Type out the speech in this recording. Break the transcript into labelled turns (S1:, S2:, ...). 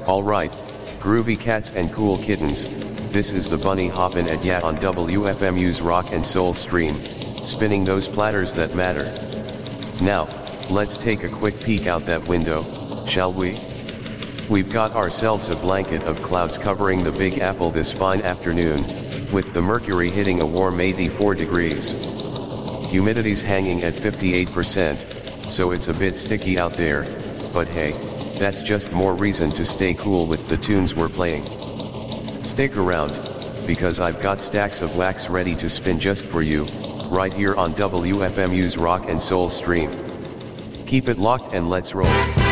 S1: Alright, groovy cats and cool kittens, this is the bunny hoppin' at ya on WFMU's Rock and Soul stream, spinning those platters that matter. Now, let's take a quick peek out that window, shall we? We've got ourselves a blanket of clouds covering the Big Apple this fine afternoon, with the mercury hitting a warm 84 degrees. Humidity's hanging at 58%, so it's a bit sticky out there, but hey, that's just more reason to stay cool with the tunes we're playing. Stick around, because I've got stacks of wax ready to spin just for you, right here on WFMU's Rock and Soul stream. Keep it locked and let's roll.